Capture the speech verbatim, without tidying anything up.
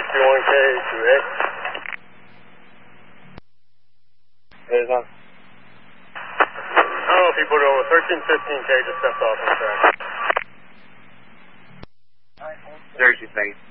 fifty-one K to X. It is on. I don't know if people know, thirteen fifteen K just stepped off on track. thirteen, thanks.